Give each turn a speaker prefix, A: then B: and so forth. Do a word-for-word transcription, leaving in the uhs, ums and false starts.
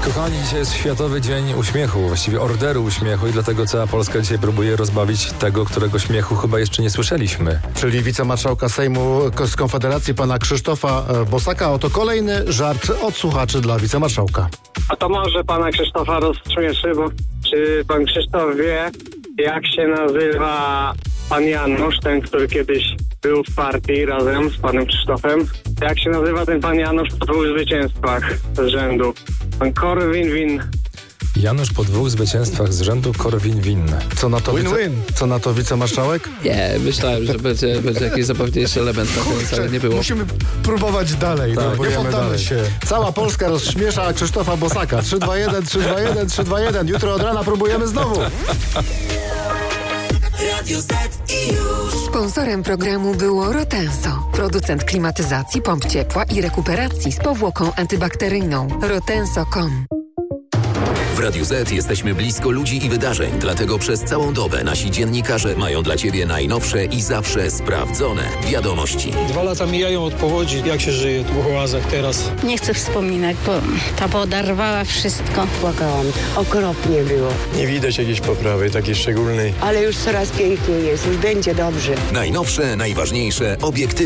A: Kochani, dzisiaj jest Światowy Dzień Uśmiechu, właściwie Orderu Uśmiechu i dlatego cała Polska dzisiaj próbuje rozbawić tego, którego śmiechu chyba jeszcze nie słyszeliśmy.
B: Czyli wicemarszałka Sejmu z Konfederacji, pana Krzysztofa Bosaka. Oto kolejny żart od słuchaczy dla wicemarszałka.
C: A to może pana Krzysztofa rozśmieszy, bo czy pan Krzysztof wie, jak się nazywa pan Janusz, ten, który kiedyś był w partii razem z panem Krzysztofem? Jak się nazywa ten pan Janusz po dwóch zwycięstwach z rzędu? Pan Korwin-Win.
A: Janusz po dwóch zwycięstwach z rzędu Korwin-Win.
B: Co na to,
A: Win,
B: wice,
A: win.
B: co na to wicemarszałek?
D: Nie, myślałem, że będzie, będzie jakiś zabawniejszy element na koniec, ale nie było.
B: Musimy próbować dalej.
A: Tak,
B: no, nie
A: próbujemy
B: poddamy
A: dalej.
B: się. Cała Polska rozśmiesza Krzysztofa Bosaka. trzy dwa jeden, trzy dwa jeden, trzy dwa jeden. Jutro od rana próbujemy znowu.
E: Sponsorem programu było Rotenso, producent klimatyzacji, pomp ciepła i rekuperacji z powłoką antybakteryjną. rotenso kropka com.
F: W Radiu Z jesteśmy blisko ludzi i wydarzeń, dlatego przez całą dobę nasi dziennikarze mają dla Ciebie najnowsze i zawsze sprawdzone wiadomości.
G: Dwa lata mijają od powodzi. Jak się żyje tu w Oazach teraz?
H: Nie chcę wspominać, bo ta woda rwała wszystko.
I: Płakałam. Okropnie było.
G: Nie widać jakiejś poprawy takiej szczególnej.
I: Ale już coraz piękniej jest. Już będzie dobrze.
F: Najnowsze, najważniejsze, obiektywne